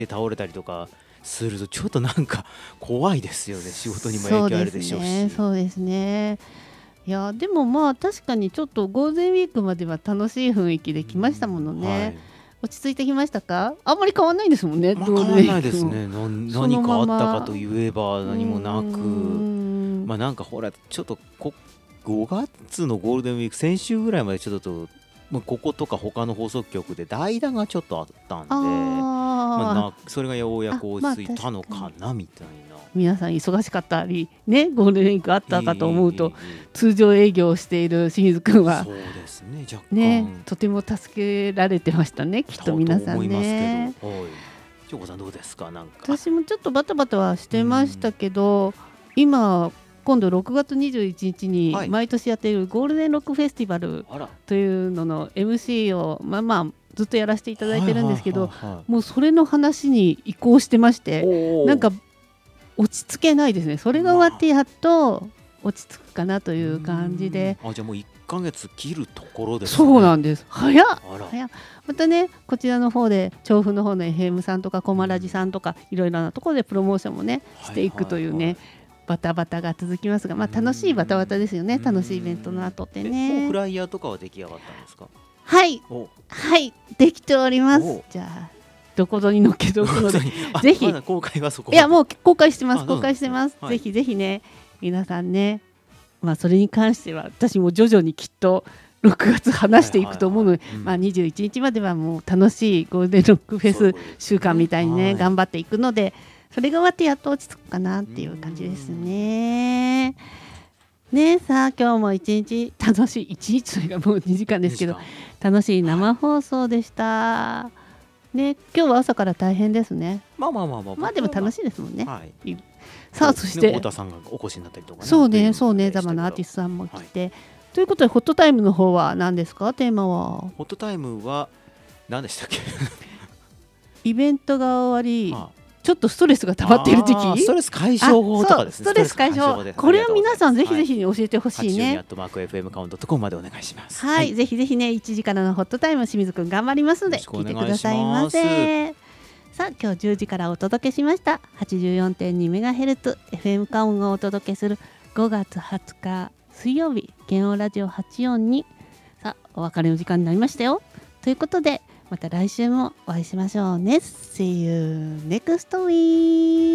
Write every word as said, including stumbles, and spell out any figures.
で倒れたりとかするとちょっとなんか怖いですよね。仕事にも影響あるでしょうし。 そうですね、そうですね。いやでもまあ確かにちょっとゴールデンウィークまでは楽しい雰囲気で来ましたものね、はい、落ち着いてきましたか？あんまり変わんないですもんね、 まあ、変わんないですね。何かあったかといえば何もなく、まあなんかほらちょっとこごがつのゴールデンウィーク先週ぐらいまでちょっとこことか他の放送局で代打がちょっとあったんで、あ、まあ、なそれがようやく落ち着いたのかなみたいな。 皆さん忙しかったりね、ゴールデンウィークあったかと思うと、通常営業をしている清水君はそうですね、若干ね、とても助けられてましたね、きっと皆さんね。 ちょこさんどうですか？なんか私もちょっとバタバタはしてましたけど、今今度ろくがつにじゅういちにちに毎年やっているゴールデンロックフェスティバルというのの エムシー をまあまあずっとやらせていただいてるんですけど、もうそれの話に移行してまして、なんか落ち着けないですね。それが終わってやっと落ち着くかなという感じで、 あ、じゃあもういっかげつ切るところですね。 そうなんです。早っ早っ。またね、こちらの方で調布の方の エフエム さんとかコマラジさんとかいろいろなところでプロモーションもねしていくというね、バタバタが続きますが、まあ楽しいバタバタですよね。楽しいイベントの後ってね。 もうフライヤーとかは出来上がったんですか？ はいはいできております。じゃあどこぞに載っけておくのでぜひ、 公開はそこ、 いやもう公開してます公開してます、はい、ぜひぜひね皆さんね、まあそれに関しては私も徐々にきっとろくがつ話していくと思うので、まあにじゅういちにちまではもう楽しいゴールデンロックフェス週間みたいにね、はい、頑張っていくので、それが終わってやっと落ち着くかなっていう感じですね。ね、さあ今日も一日楽しい一日というかもうにじかんですけど楽しい生放送でした。ね、今日は朝から大変ですね。 まあまあまあまあまあでも楽しいですもんね。 はい、 さあそして太田さんがお越しになったりとかね。 そうねそうね、ざまなアーティストさんも来て、はい、ということでホットタイムの方は何ですか？テーマはホットタイムは何でしたっけ？ イベントが終わり、はあ、ちょっとストレスが溜まっている時期、 ストレス解消法とかですね。 ストレス解消、これは皆さんぜひぜひ教えてほしいね。 はちじゅうにアットマークエフエムカウントドットコムまでお願いします。 はい、はい、ぜひぜひねいちじからのホットタイム清水くん頑張りますので聞いてくださいませ。さあ今日じゅうじからお届けしました はちじゅうよんてんにメガヘルツ エフエム カウンがお届けするごがつはつか水曜日健王ラジオはちじゅうよんに、さあお別れの時間になりましたよ。ということでまた来週もお会いしましょうね。See you next week.